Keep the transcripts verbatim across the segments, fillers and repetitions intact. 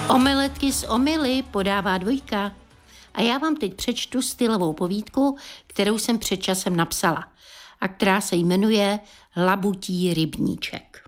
Omeletky z omily podává Dvojka. A já vám teď přečtu stylovou povídku, kterou jsem před časem napsala a která se jmenuje Labutí rybníček.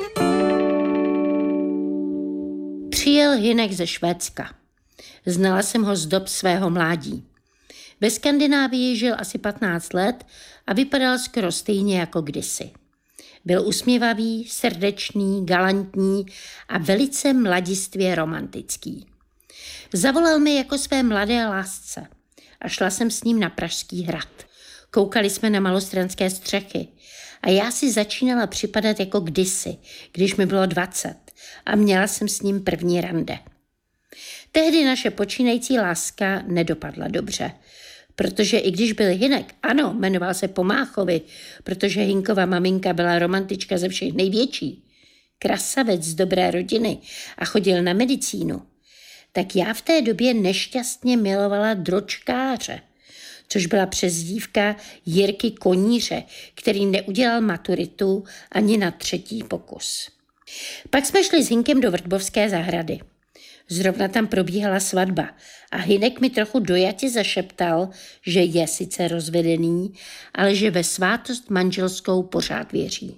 Přijel Hynek ze Švédska. Znala jsem ho z dob svého mládí. Ve Skandinávii žil asi patnáct let a vypadal skoro stejně jako kdysi. Byl usměvavý, srdečný, galantní a velice mladistvě romantický. Zavolal mi jako své mladé lásce a šla jsem s ním na Pražský hrad. Koukali jsme na malostranské střechy a já si začínala připadat jako kdysi, když mi bylo dvacet a měla jsem s ním první rande. Tehdy naše počínající láska nedopadla dobře, protože i když byl Hynek, ano, jmenoval se Pomáchovi, protože Hynkova maminka byla romantička ze všech největší, krasavec z dobré rodiny a chodil na medicínu, tak já v té době nešťastně milovala dročkáře, což byla přezdívka Jirky Koníře, který neudělal maturitu ani na třetí pokus. Pak jsme šli s Hynkem do Vrbovské zahrady. Zrovna tam probíhala svatba a Hynek mi trochu dojatě zašeptal, že je sice rozvedený, ale že ve svátost manželskou pořád věří.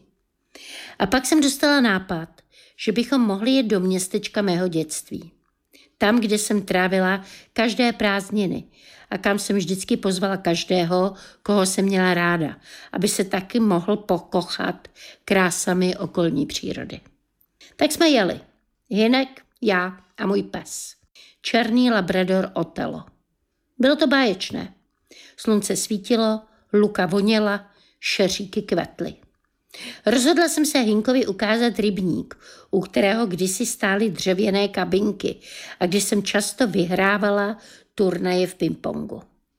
A pak jsem dostala nápad, že bychom mohli jet do městečka mého dětství. Tam, kde jsem trávila každé prázdniny a kam jsem vždycky pozvala každého, koho jsem měla ráda, aby se taky mohl pokochat krásami okolní přírody. Tak jsme jeli. Hynek, já a můj pes. Černý labrador Otelo. Bylo to báječné. Slunce svítilo, luka voněla, šeříky kvetly. Rozhodla jsem se Hynkovi ukázat rybník, u kterého kdysi stály dřevěné kabinky a kde jsem často vyhrávala turnaje v pingpongu.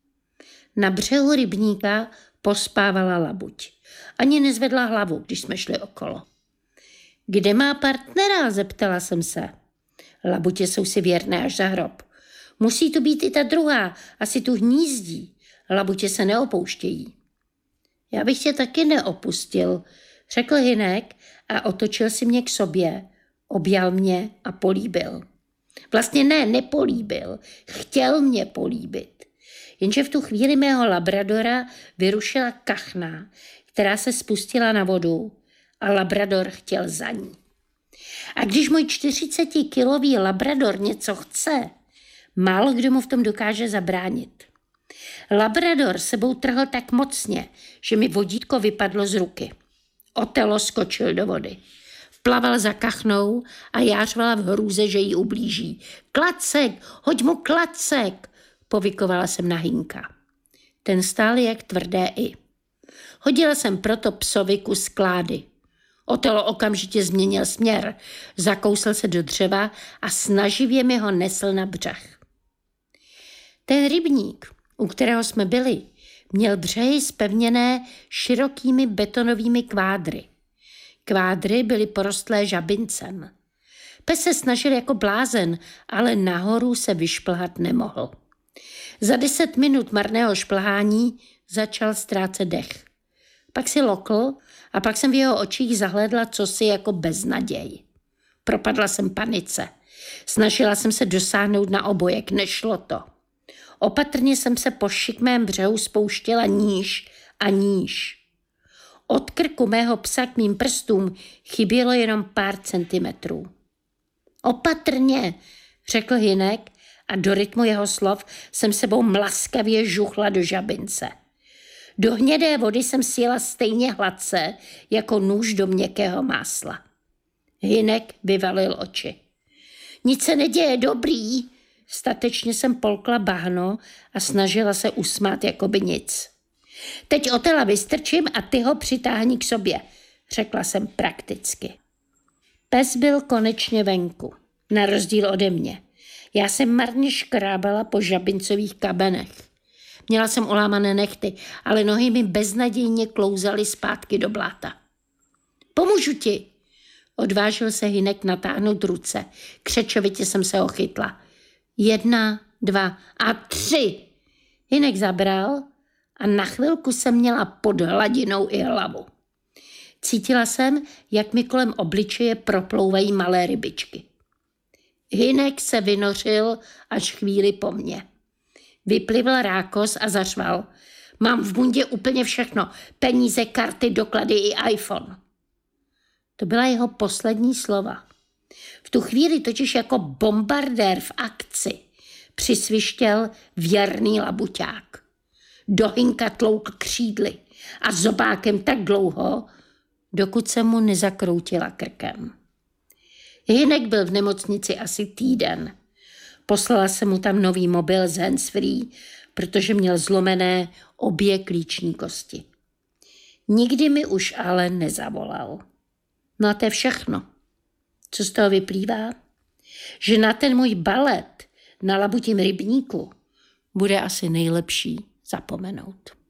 Na břehu rybníka pospávala labuť. Ani nezvedla hlavu, když jsme šli okolo. Kde má partnera? Zeptala jsem se. Labutě jsou si věrné až za hrob. Musí tu být i ta druhá, asi tu hnízdí. Labutě se neopouštějí. Já bych tě taky neopustil, řekl Hynek a otočil si mě k sobě, objal mě a políbil. Vlastně ne, nepolíbil, chtěl mě políbit. Jenže v tu chvíli mého labradora vyrušila kachna, která se spustila na vodu a labrador chtěl za ní. A když můj čtyřicetikilový labrador něco chce, málo kdo mu v tom dokáže zabránit. Labrador sebou trhl tak mocně, že mi vodítko vypadlo z ruky. Otelo skočil do vody. Plaval za kachnou a já řvala v hrůze, že jí ublíží. Klacek, hoď mu klacek, povykovala jsem na Hynka. Ten stál jak tvrdé i. Hodila jsem proto psovi kus klády. Otelo okamžitě změnil směr, zakousl se do dřeva a snaživě mi ho nesl na břeh. Ten rybník, u kterého jsme byli, měl břehy zpevněné širokými betonovými kvádry. Kvádry byly porostlé žabincem. Pes se snažil jako blázen, ale nahoru se vyšplhat nemohl. Za deset minut marného šplhání začal ztrácet dech. Pak si lokl a pak jsem v jeho očích zahlédla cosi jako beznaděj. Propadla jsem panice. Snažila jsem se dosáhnout na obojek, nešlo to. Opatrně jsem se po šikmém břehu spouštěla níž a níž. Od krku mého psa k mým prstům chybělo jenom pár centimetrů. Opatrně, řekl Hynek a do rytmu jeho slov jsem sebou mlaskavě žuchla do žabince. Do hnědé vody jsem sjela stejně hladce jako nůž do měkkého másla. Hynek vyvalil oči. Nic se neděje, dobrý. Statečně jsem polkla bahno a snažila se usmát jako by nic. Teď Otela vystrčím a ty ho přitáhni k sobě, řekla jsem prakticky. Pes byl konečně venku, na rozdíl ode mě. Já jsem marně škrábala po žabincových kabenech. Měla jsem ulámané nechty, ale nohy mi beznadějně klouzaly zpátky do bláta. Pomůžu ti, odvážil se Hynek natáhnout ruce. Křečovitě jsem se ho chytla. Jedna, dva a tři. Hynek zabral a na chvilku jsem měla pod hladinou i hlavu. Cítila jsem, jak mi kolem obličeje proplouvají malé rybičky. Hynek se vynořil až chvíli po mně. Vyplivl rákos a zařval. Mám v bundě úplně všechno. Peníze, karty, doklady i iPhone. To byla jeho poslední slova. V tu chvíli totiž jako bombardér v akci přisvištěl věrný labuťák. Do Hynka tloukl křídly a zobákem tak dlouho, dokud se mu nezakroutila krkem. Hynek byl v nemocnici asi týden. Poslala se mu tam nový mobil z handsfree, protože měl zlomené obě klíční kosti. Nikdy mi už ale nezavolal. No a to je všechno. Co z toho vyplývá? Že na ten můj balet na Labutím rybníku bude asi nejlepší zapomenout.